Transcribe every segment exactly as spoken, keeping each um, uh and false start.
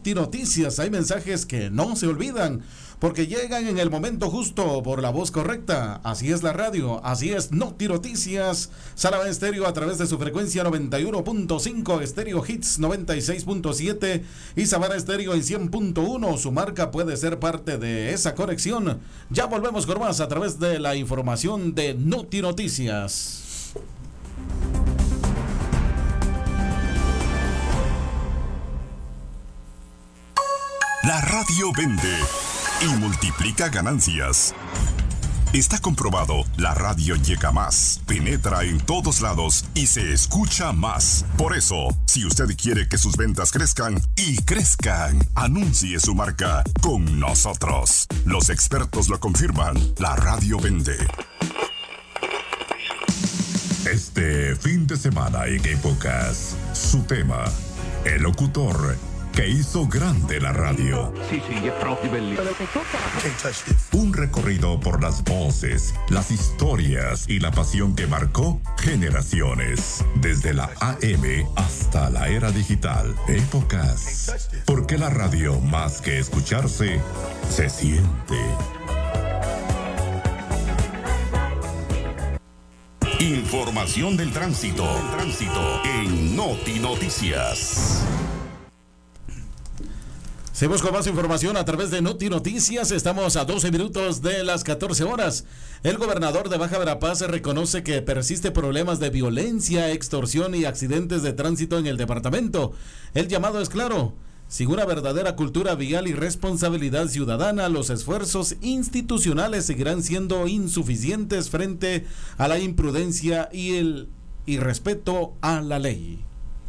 Noti Noticias. Hay mensajes que no se olvidan porque llegan en el momento justo por la voz correcta. Así es la radio, así es Noti Noticias. Saravá Estéreo a través de su frecuencia noventa y uno punto cinco, Estéreo Hits noventa y seis punto siete y Savana Estéreo en cien punto uno. Su marca puede ser parte de esa conexión. Ya volvemos con más a través de la información de Noti Noticias. La radio vende y multiplica ganancias. Está comprobado, la radio llega más, penetra en todos lados y se escucha más. Por eso, si usted quiere que sus ventas crezcan y crezcan, anuncie su marca con nosotros. Los expertos lo confirman, la radio vende. Este fin de semana en Épocas, su tema, el locutor que hizo grande la radio. Sí, sí, es propio, bellissimo. Un recorrido por las voces, las historias y la pasión que marcó generaciones. Desde la A M hasta la era digital. Épocas. Porque la radio, más que escucharse, se siente. Información del tránsito. Tránsito en Noti Noticias. Seguimos con más información a través de Noti Noticias. Estamos a doce minutos de las catorce horas. El gobernador de Baja Verapaz reconoce que persiste problemas de violencia, extorsión y accidentes de tránsito en el departamento. El llamado es claro. Sin una verdadera cultura vial y responsabilidad ciudadana, los esfuerzos institucionales seguirán siendo insuficientes frente a la imprudencia y el irrespeto a la ley.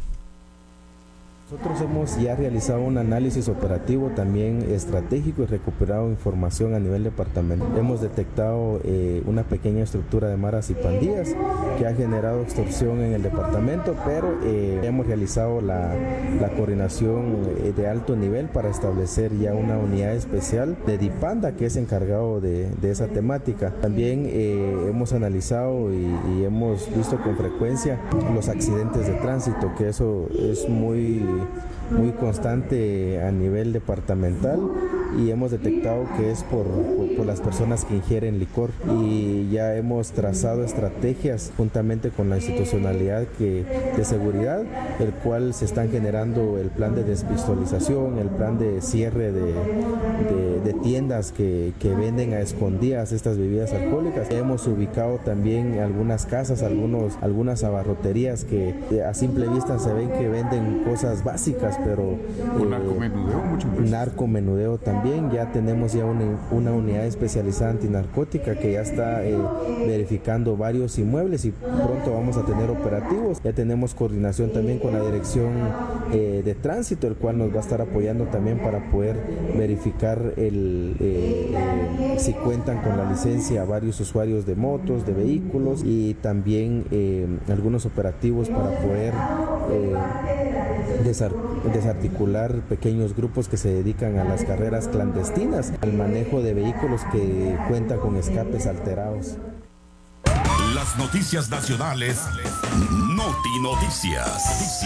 Nosotros hemos ya realizado un análisis operativo también estratégico y recuperado información a nivel departamental. Hemos detectado eh, una pequeña estructura de maras y pandillas que ha generado extorsión en el departamento, pero eh, hemos realizado la, la coordinación eh, de alto nivel para establecer ya una unidad especial de DIPANDA que es encargado de, de esa temática. También eh, hemos analizado y, y hemos visto con frecuencia los accidentes de tránsito, que eso es muy muy constante a nivel departamental y hemos detectado que es por, por, por las personas que ingieren licor y ya hemos trazado estrategias juntamente con la institucionalidad que, de seguridad, el cual se están generando el plan de desvisualización, el plan de cierre de, de, de tiendas que, que venden a escondidas estas bebidas alcohólicas. Hemos ubicado también algunas casas, algunos, algunas abarroterías que a simple vista se ven que venden cosas básicas, pero eh, narcomenudeo, mucho más. narcomenudeo también. Ya tenemos ya una, una unidad especializada antinarcótica que ya está eh, verificando varios inmuebles y pronto vamos a tener operativos. Ya tenemos coordinación también con la dirección eh, de tránsito, el cual nos va a estar apoyando también para poder verificar el, eh, eh, si cuentan con la licencia varios usuarios de motos, de vehículos y también eh, algunos operativos para poder eh, desarticular pequeños grupos que se dedican a las carreras clandestinas, al manejo de vehículos que cuentan con escapes alterados. Las noticias nacionales, Noti Noticias.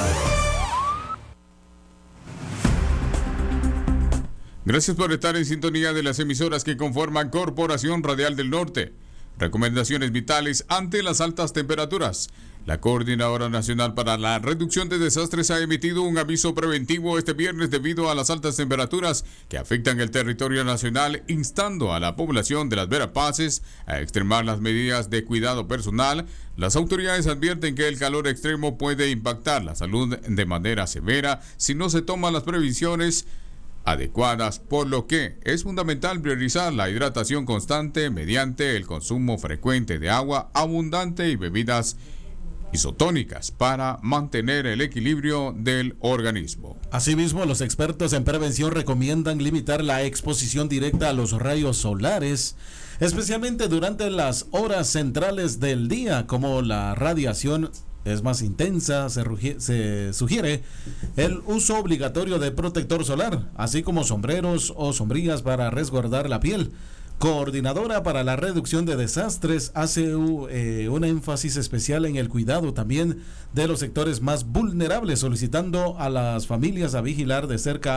Gracias por estar en sintonía de las emisoras que conforman Corporación Radial del Norte. Recomendaciones vitales ante las altas temperaturas. La Coordinadora Nacional para la Reducción de Desastres ha emitido un aviso preventivo este viernes debido a las altas temperaturas que afectan el territorio nacional, instando a la población de las Verapaces a extremar las medidas de cuidado personal. Las autoridades advierten que el calor extremo puede impactar la salud de manera severa si no se toman las previsiones adecuadas, por lo que es fundamental priorizar la hidratación constante mediante el consumo frecuente de agua abundante y bebidas isotónicas para mantener el equilibrio del organismo. Asimismo, los expertos en prevención recomiendan limitar la exposición directa a los rayos solares, especialmente durante las horas centrales del día, como la radiación es más intensa. Se, rugi- se sugiere el uso obligatorio de protector solar, así como sombreros o sombrillas para resguardar la piel. Coordinadora para la Reducción de Desastres hace eh, un énfasis especial en el cuidado también de los sectores más vulnerables, solicitando a las familias a vigilar de cerca